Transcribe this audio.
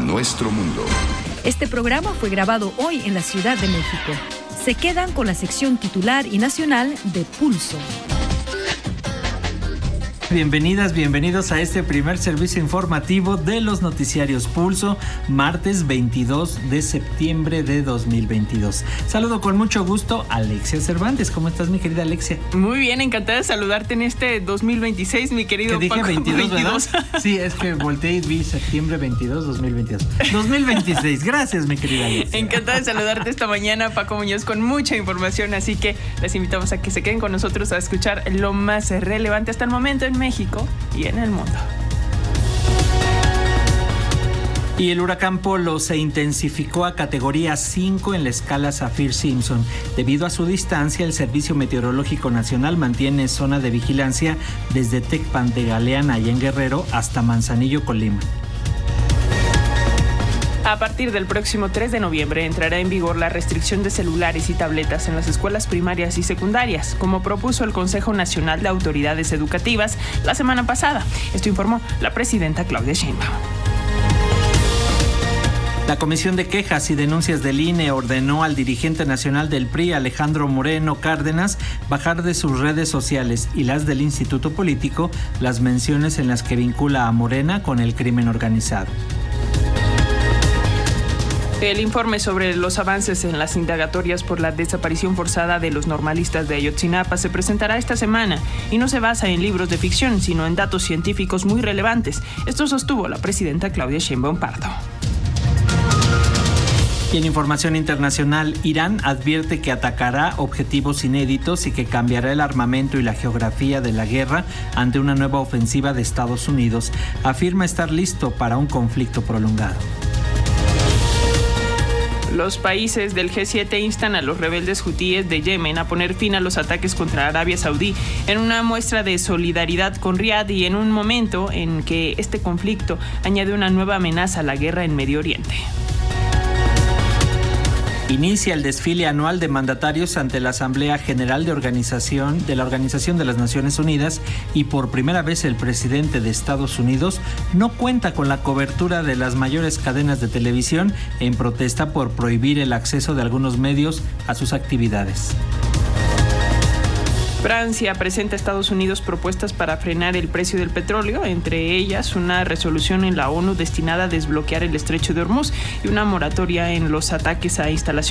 nuestro mundo. Este programa fue grabado hoy en la Ciudad de México. Se quedan con la sección titular y nacional de Pulso. Bienvenidas, bienvenidos a este primer servicio informativo de los noticiarios Pulso, martes 22 de septiembre de 2022. Saludo con mucho gusto a Alexia Cervantes. ¿Cómo estás, mi querida Alexia? Muy bien, encantada de saludarte en este 2026, mi querido Paco. Que dije 22, 22. ¿verdad? Sí, es que volteé y vi septiembre 22, 2022. 2026, gracias, mi querida Alexia. Encantada de saludarte esta mañana, Paco Muñoz, con mucha información, así que les invitamos a que se queden con nosotros a escuchar lo más relevante hasta el momento en México y en el mundo. Y el huracán Polo se intensificó a categoría 5 en la escala Saffir-Simpson. Debido a su distancia, el Servicio Meteorológico Nacional mantiene zona de vigilancia desde Tecpan de Galeana, allá en Guerrero, hasta Manzanillo, Colima. A partir del próximo 3 de noviembre entrará en vigor la restricción de celulares y tabletas en las escuelas primarias y secundarias, como propuso el Consejo Nacional de Autoridades Educativas la semana pasada. Esto informó la presidenta Claudia Sheinbaum. La Comisión de Quejas y Denuncias del INE ordenó al dirigente nacional del PRI, Alejandro Moreno Cárdenas, bajar de sus redes sociales y las del Instituto Político las menciones en las que vincula a Morena con el crimen organizado. El informe sobre los avances en las indagatorias por la desaparición forzada de los normalistas de Ayotzinapa se presentará esta semana y no se basa en libros de ficción, sino en datos científicos muy relevantes. Esto sostuvo la presidenta Claudia Sheinbaum Pardo. Y en información internacional, Irán advierte que atacará objetivos inéditos y que cambiará el armamento y la geografía de la guerra ante una nueva ofensiva de Estados Unidos. Afirma estar listo para un conflicto prolongado. Los países del G7 instan a los rebeldes hutíes de Yemen a poner fin a los ataques contra Arabia Saudí en una muestra de solidaridad con Riad y en un momento en que este conflicto añade una nueva amenaza a la guerra en Medio Oriente. Inicia el desfile anual de mandatarios ante la Asamblea General de la Organización de las Naciones Unidas y por primera vez el presidente de Estados Unidos no cuenta con la cobertura de las mayores cadenas de televisión en protesta por prohibir el acceso de algunos medios a sus actividades. Francia presenta a Estados Unidos propuestas para frenar el precio del petróleo, entre ellas una resolución en la ONU destinada a desbloquear el estrecho de Hormuz y una moratoria en los ataques a instalaciones